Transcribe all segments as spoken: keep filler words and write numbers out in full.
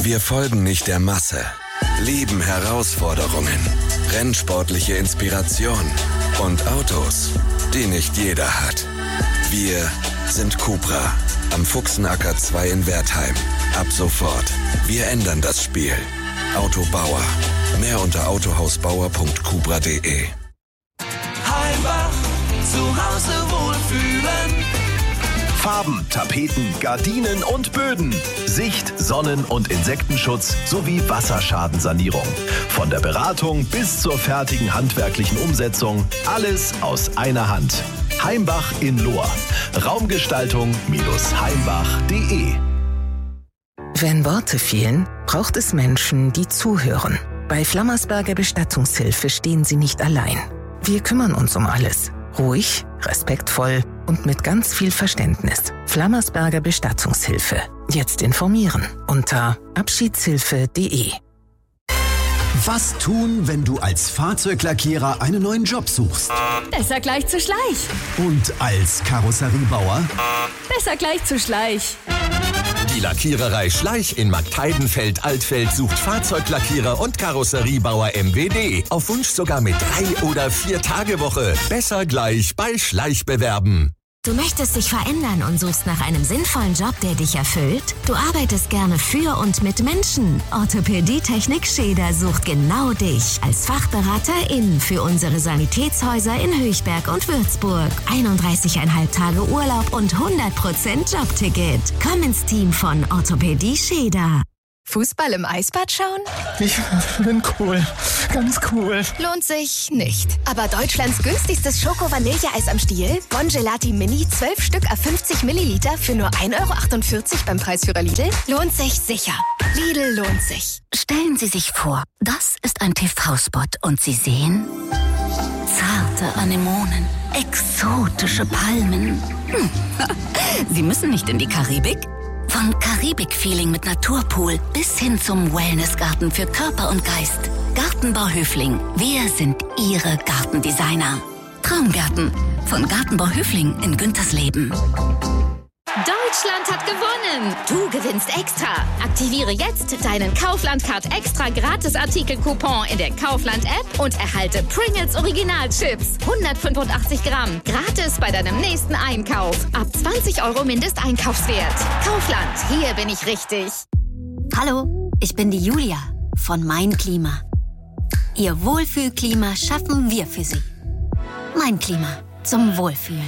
Wir folgen nicht der Masse, lieben Herausforderungen, rennsportliche Inspiration und Autos, die nicht jeder hat. Wir sind Cupra am Fuchsenacker zwei in Wertheim. Ab sofort. Wir ändern das Spiel. Autobauer. Mehr unter autohausbauer punkt cupra punkt de. Heimbach, zu Hause wohlfühlen. Farben, Tapeten, Gardinen und Böden. Sicht-, Sonnen- und Insektenschutz sowie Wasserschadensanierung. Von der Beratung bis zur fertigen handwerklichen Umsetzung. Alles aus einer Hand. Heimbach in Lohr. Raumgestaltung heimbach punkt de. Wenn Worte fehlen, braucht es Menschen, die zuhören. Bei Flammersberger Bestattungshilfe stehen Sie nicht allein. Wir kümmern uns um alles. Ruhig, respektvoll und mit ganz viel Verständnis. Flammersberger Bestattungshilfe. Jetzt informieren unter abschiedshilfe punkt de. Was tun, wenn du als Fahrzeuglackierer einen neuen Job suchst? Besser gleich zu Schleich. Und als Karosseriebauer? Besser gleich zu Schleich. Die Lackiererei Schleich in Marktheidenfeld-Altfeld sucht Fahrzeuglackierer und Karosseriebauer M W D. Auf Wunsch sogar mit drei- oder vier-Tage-Woche. Besser gleich bei Schleich bewerben. Du möchtest dich verändern und suchst nach einem sinnvollen Job, der dich erfüllt? Du arbeitest gerne für und mit Menschen. Orthopädie-Technik Scheder sucht genau dich als Fachberaterin für unsere Sanitätshäuser in Höchberg und Würzburg. einunddreißig Komma fünf Tage Urlaub und hundert Prozent Jobticket. Komm ins Team von Orthopädie Scheder. Fußball im Eisbad schauen? Ich bin cool. Ganz cool. Lohnt sich nicht. Aber Deutschlands günstigstes Schoko-Vanilleeis am Stiel? Bongelati Mini, zwölf Stück à fünfzig Milliliter für nur ein Euro achtundvierzig beim Preisführer Lidl? Lohnt sich sicher. Lidl lohnt sich. Stellen Sie sich vor, das ist ein T V-Spot und Sie sehen zarte Anemonen, exotische Palmen. Hm. Sie müssen nicht in die Karibik. Von Karibik-Feeling mit Naturpool bis hin zum Wellnessgarten für Körper und Geist. Gartenbau Höfling. Wir sind Ihre Gartendesigner. Traumgärten. Von Gartenbau Höfling in Güntersleben. Deutschland hat gewonnen! Du gewinnst extra! Aktiviere jetzt deinen Kaufland-Card extra Gratis-Artikel-Coupon in der Kaufland-App und erhalte Pringles Original-Chips. hundertfünfundachtzig Gramm. Gratis bei deinem nächsten Einkauf. Ab zwanzig Euro Mindesteinkaufswert. Kaufland, hier bin ich richtig. Hallo, ich bin die Julia von Mein Klima. Ihr Wohlfühlklima schaffen wir für Sie. Mein Klima zum Wohlfühlen.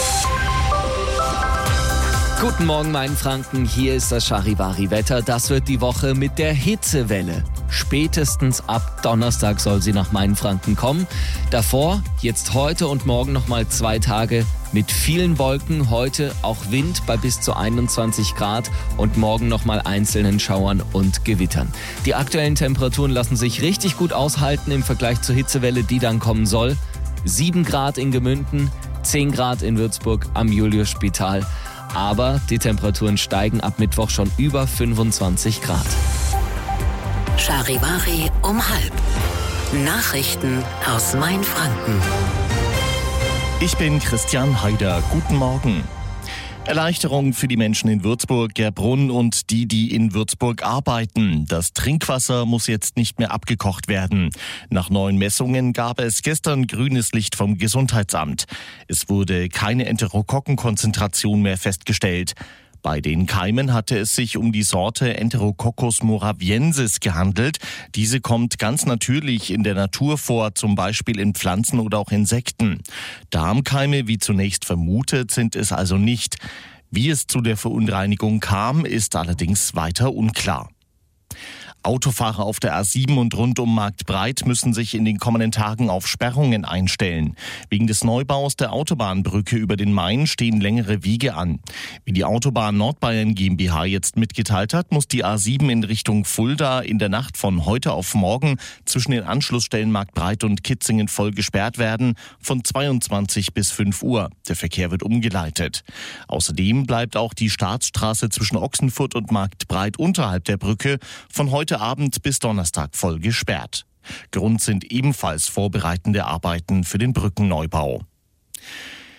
Guten Morgen, mein Franken. Hier ist das Charivari-Wetter. Das wird die Woche mit der Hitzewelle. Spätestens ab Donnerstag soll sie nach Mainfranken kommen. Davor, jetzt heute und morgen nochmal zwei Tage mit vielen Wolken. Heute auch Wind bei bis zu einundzwanzig Grad und morgen nochmal einzelnen Schauern und Gewittern. Die aktuellen Temperaturen lassen sich richtig gut aushalten im Vergleich zur Hitzewelle, die dann kommen soll. sieben Grad in Gemünden, zehn Grad in Würzburg am Juliusspital. Aber die Temperaturen steigen ab Mittwoch schon über fünfundzwanzig Grad. Charivari um halb. Nachrichten aus Mainfranken. Ich bin Christian Haider. Guten Morgen. Erleichterung für die Menschen in Würzburg, Gerbrunn und die, die in Würzburg arbeiten. Das Trinkwasser muss jetzt nicht mehr abgekocht werden. Nach neuen Messungen gab es gestern grünes Licht vom Gesundheitsamt. Es wurde keine Enterokokkenkonzentration mehr festgestellt. Bei den Keimen hatte es sich um die Sorte Enterococcus moraviensis gehandelt. Diese kommt ganz natürlich in der Natur vor, zum Beispiel in Pflanzen oder auch Insekten. Darmkeime, wie zunächst vermutet, sind es also nicht. Wie es zu der Verunreinigung kam, ist allerdings weiter unklar. Autofahrer auf der A sieben und rund um Marktbreit müssen sich in den kommenden Tagen auf Sperrungen einstellen. Wegen des Neubaus der Autobahnbrücke über den Main stehen längere Wege an. Wie die Autobahn Nordbayern GmbH jetzt mitgeteilt hat, muss die A sieben in Richtung Fulda in der Nacht von heute auf morgen zwischen den Anschlussstellen Marktbreit und Kitzingen voll gesperrt werden, von zweiundzwanzig bis fünf Uhr. Der Verkehr wird umgeleitet. Außerdem bleibt auch die Staatsstraße zwischen Ochsenfurt und Marktbreit unterhalb der Brücke von heute Abend bis Donnerstag voll gesperrt. Grund sind ebenfalls vorbereitende Arbeiten für den Brückenneubau.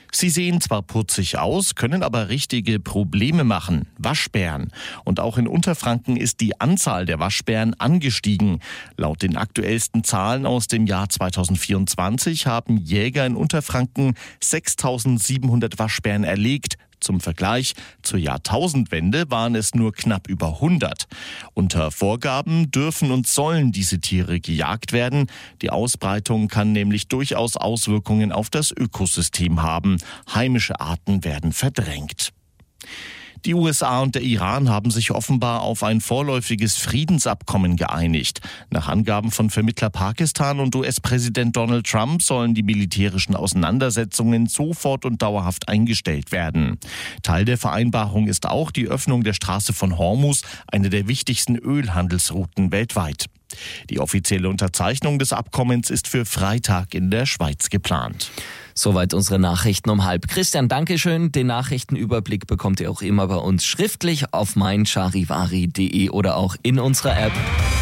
Sie sehen zwar putzig aus, können aber richtige Probleme machen. Waschbären. Und auch in Unterfranken ist die Anzahl der Waschbären angestiegen. Laut den aktuellsten Zahlen aus dem Jahr zweitausendvierundzwanzig haben Jäger in Unterfranken sechstausendsiebenhundert Waschbären erlegt. Zum Vergleich, zur Jahrtausendwende waren es nur knapp über hundert. Unter Vorgaben dürfen und sollen diese Tiere gejagt werden. Die Ausbreitung kann nämlich durchaus Auswirkungen auf das Ökosystem haben. Heimische Arten werden verdrängt. Die U S A und der Iran haben sich offenbar auf ein vorläufiges Friedensabkommen geeinigt. Nach Angaben von Vermittler Pakistan und U S-Präsident Donald Trump sollen die militärischen Auseinandersetzungen sofort und dauerhaft eingestellt werden. Teil der Vereinbarung ist auch die Öffnung der Straße von Hormuz, eine der wichtigsten Ölhandelsrouten weltweit. Die offizielle Unterzeichnung des Abkommens ist für Freitag in der Schweiz geplant. Soweit unsere Nachrichten um halb. Christian, Dankeschön. Den Nachrichtenüberblick bekommt ihr auch immer bei uns schriftlich auf mein charivari punkt de oder auch in unserer App.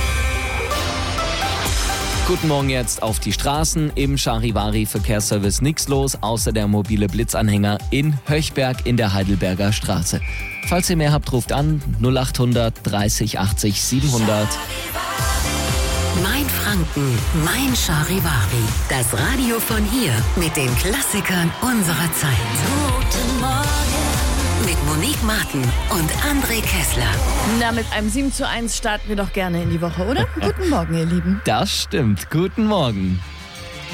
Guten Morgen jetzt auf die Straßen. Im Charivari-Verkehrsservice nichts los, außer der mobile Blitzanhänger in Höchberg in der Heidelberger Straße. Falls ihr mehr habt, ruft an null acht hundert dreißig achtzig siebenhundert. Mein Franken, mein Charivari. Das Radio von hier mit den Klassikern unserer Zeit. Guten Morgen. Mit Monique Martin und André Kessler. Na, mit einem sieben zu eins starten wir doch gerne in die Woche, oder? Guten Morgen, ihr Lieben. Das stimmt. Guten Morgen.